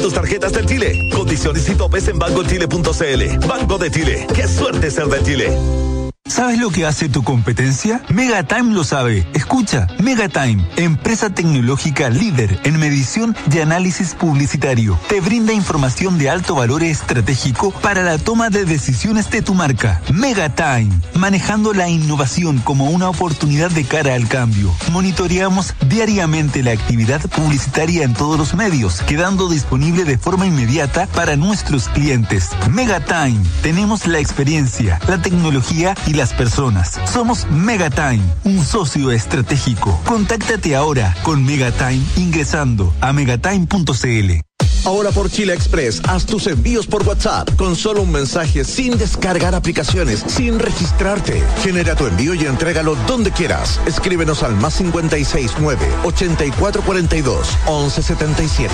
tus tarjetas del Chile. Condiciones y topes en bancochile.cl. Banco de Chile. ¡Qué suerte ser de Chile! ¿Sabes lo que hace tu competencia? Megatime lo sabe. Escucha, Megatime, empresa tecnológica líder en medición y análisis publicitario. Te brinda información de alto valor estratégico para la toma de decisiones de tu marca. Megatime, manejando la innovación como una oportunidad de cara al cambio. Monitoreamos diariamente la actividad publicitaria en todos los medios, quedando disponible de forma inmediata para nuestros clientes. Megatime, tenemos la experiencia, la tecnología y las personas. Somos Megatime, un socio estratégico. Contáctate ahora con Megatime ingresando a megatime.cl. Ahora por Chile Express, haz tus envíos por WhatsApp con solo un mensaje, sin descargar aplicaciones, sin registrarte. Genera tu envío y entrégalo donde quieras. Escríbenos al +56 9 8442 1177.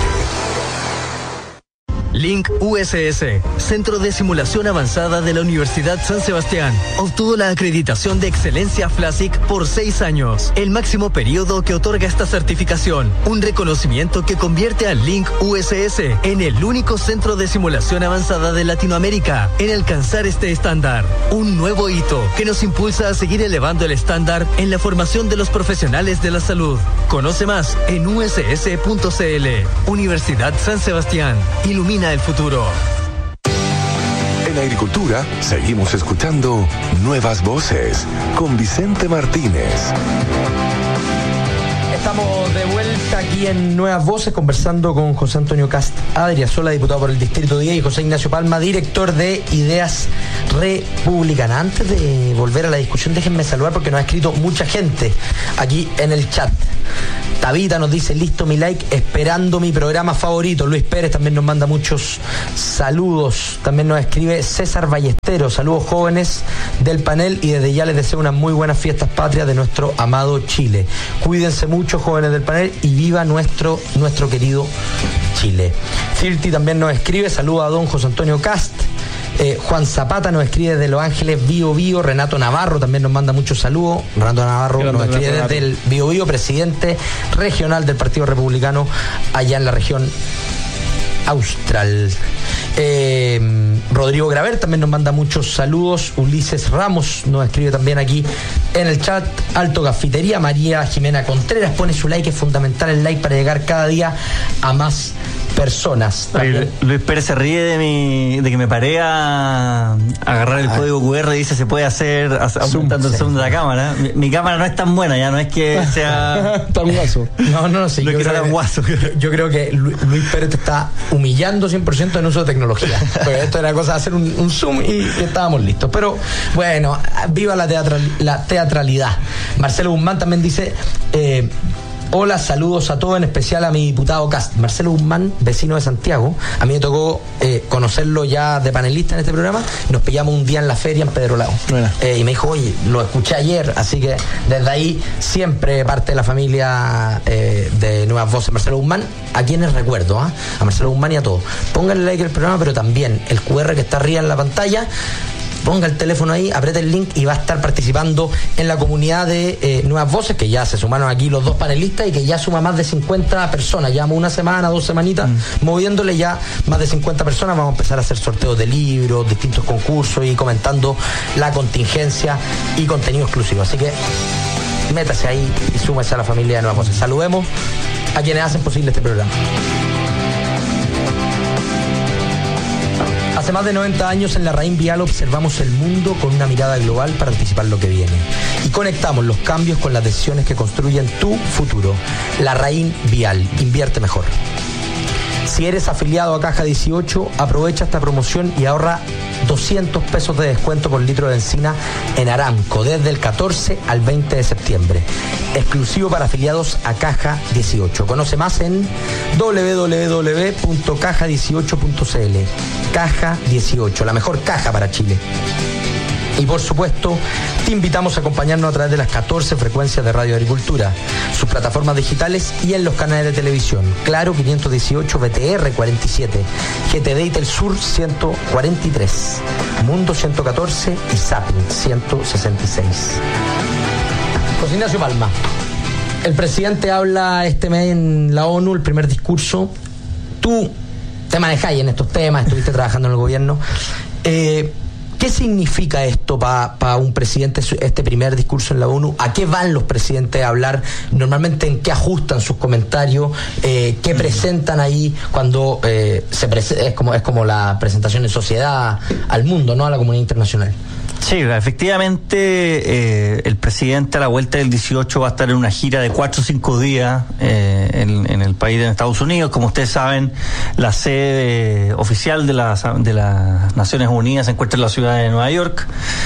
Link USS, Centro de Simulación Avanzada de la Universidad San Sebastián, obtuvo la acreditación de excelencia FLASIC por 6 años, el máximo periodo que otorga esta certificación, un reconocimiento que convierte a Link USS en el único centro de simulación avanzada de Latinoamérica en alcanzar este estándar, un nuevo hito que nos impulsa a seguir elevando el estándar en la formación de los profesionales de la salud. Conoce más en uss.cl. Universidad San Sebastián, ilumina el futuro. En Agricultura seguimos escuchando Nuevas Voces con Vicente Martínez. Estamos de vuelta aquí en Nuevas Voces conversando con José Antonio Cast Adriasola, diputado por el Distrito 10, y José Ignacio Palma, director de Ideas Republicanas. Antes de volver a la discusión, déjenme saludar porque nos ha escrito mucha gente aquí en el chat. Tabita nos dice: listo mi like, esperando mi programa favorito. Luis Pérez también nos manda muchos saludos. También nos escribe César Ballesteros: saludos jóvenes del panel y desde ya les deseo unas muy buenas fiestas patrias de nuestro amado Chile. Cuídense mucho, jóvenes del panel, y viva nuestro querido Chile. Firti también nos escribe: saludos a don José Antonio Cast. Juan Zapata nos escribe desde Los Ángeles, Bío Bío. Renato Navarro también nos manda muchos saludos. Renato Navarro nos escribe desde el Bío Bío, presidente regional del Partido Republicano allá en la región austral. Rodrigo Graver también nos manda muchos saludos. Ulises Ramos nos escribe también aquí en el chat. Alto Cafetería. María Jimena Contreras pone su like, es fundamental el like para llegar cada día a más personas. Luis Pérez se ríe de que me paré a agarrar el código QR y dice se puede hacer aumentando el zoom de la cámara. Mi cámara no es tan buena, ya no es que sea tan guaso. No, sí, yo creo que Luis Pérez te está humillando 100% en uso de tecnología. Porque esto era cosa de hacer un zoom y estábamos listos. Pero bueno, viva la teatralidad. Marcelo Guzmán también dice: hola, saludos a todos, en especial a mi diputado Cast. Marcelo Guzmán, vecino de Santiago. A mí me tocó conocerlo ya de panelista en este programa. Nos pillamos un día en la feria en Pedro Lao. Y me dijo: oye, lo escuché ayer. Así que desde ahí siempre parte de la familia de Nuevas Voces. Marcelo Guzmán, a quienes recuerdo, a Marcelo Guzmán y a todos, pónganle like al programa, pero también el QR que está arriba en la pantalla. Ponga el teléfono ahí, apriete el link y va a estar participando en la comunidad de Nuevas Voces, que ya se sumaron aquí los dos panelistas y que ya suma más de 50 personas. Llevamos una semana, 2 semanitas moviéndole ya más de 50 personas. Vamos a empezar a hacer sorteos de libros, distintos concursos y comentando la contingencia y contenido exclusivo. Así que métase ahí y súmese a la familia de Nuevas Voces. Saludemos a quienes hacen posible este programa. Hace más de 90 años en Larraín Vial observamos el mundo con una mirada global para anticipar lo que viene. Y conectamos los cambios con las decisiones que construyen tu futuro. Larraín Vial, invierte mejor. Si eres afiliado a Caja 18, aprovecha esta promoción y ahorra 200 pesos de descuento por litro de benzina en Aramco desde el 14 al 20 de septiembre. Exclusivo para afiliados a Caja 18. Conoce más en www.caja18.cl. Caja 18, la mejor caja para Chile. Y por supuesto, te invitamos a acompañarnos a través de las 14 frecuencias de Radio Agricultura, sus plataformas digitales y en los canales de televisión. Claro 518, BTR 47, GTD y Telsur 143, Mundo 114 y Zapping 166. José Ignacio Palma, el presidente habla este mes en la ONU, el primer discurso. Tú te manejáis en estos temas, estuviste trabajando en el gobierno. ¿Qué significa esto para un presidente, este primer discurso en la ONU? ¿A qué van los presidentes a hablar? Normalmente, ¿en qué ajustan sus comentarios? ¿Qué presentan ahí cuando es como la presentación en sociedad al mundo, ¿no? A la comunidad internacional. Sí, efectivamente, el presidente a la vuelta del 18 va a estar en una gira de 4 o 5 días en el país de Estados Unidos. Como ustedes saben, la sede oficial de las Naciones Unidas se encuentra en la ciudad de Nueva York.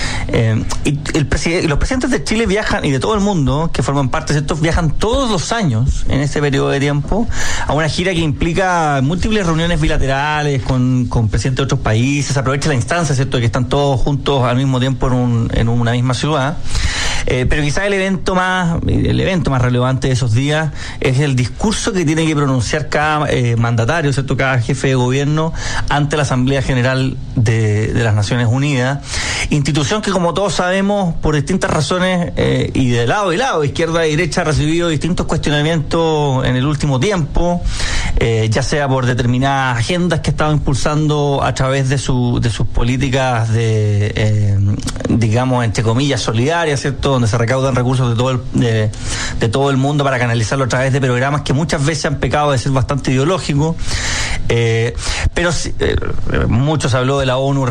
Y los presidentes de Chile viajan, y de todo el mundo, que forman parte de esto, viajan todos los años en este periodo de tiempo a una gira que implica múltiples reuniones bilaterales con presidentes de otros países. Aprovecha la instancia, ¿cierto?, de que están todos juntos al mismo tiempo en una misma ciudad. Pero quizás el evento más relevante de esos días es el discurso que tiene que pronunciar cada mandatario, ¿cierto?, cada jefe de gobierno ante la Asamblea General de las Naciones Unidas, institución que, como todos sabemos, por distintas razones y de lado y lado, izquierda y derecha, ha recibido distintos cuestionamientos en el último tiempo, ya sea por determinadas agendas que estaba impulsando a través de sus políticas digamos, entre comillas, solidarias, ¿cierto?, donde se recaudan recursos de todo el mundo para canalizarlo a través de programas que muchas veces han pecado de ser bastante ideológicos. Pero mucho se habló de la ONU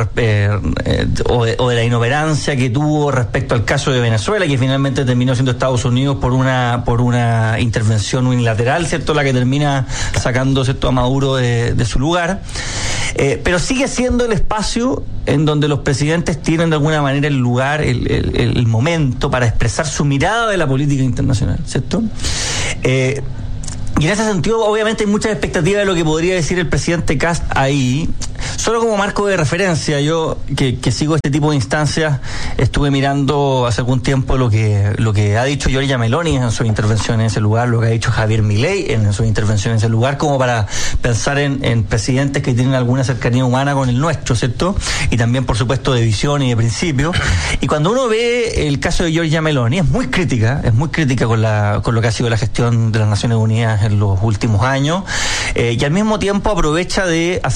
o de la inoperancia que tuvo respecto al caso de Venezuela, que finalmente terminó siendo Estados Unidos por una intervención unilateral, ¿cierto?, la que termina sacando, ¿cierto?, a Maduro de su lugar. Pero sigue siendo el espacio en donde los presidentes tienen de alguna manera el lugar, el momento para expresar su mirada de la política internacional, ¿cierto? Y en ese sentido, obviamente, hay muchas expectativas de lo que podría decir el presidente Kast ahí. Solo como marco de referencia, yo que sigo este tipo de instancias, estuve mirando hace algún tiempo lo que ha dicho Giorgia Meloni en su intervención en ese lugar, lo que ha dicho Javier Milei en su intervención en ese lugar, como para pensar en presidentes que tienen alguna cercanía humana con el nuestro, ¿cierto? Y también, por supuesto, de visión y de principio. Y cuando uno ve el caso de Giorgia Meloni, es muy crítica con lo que ha sido la gestión de las Naciones Unidas en los últimos años, y al mismo tiempo aprovecha de hacer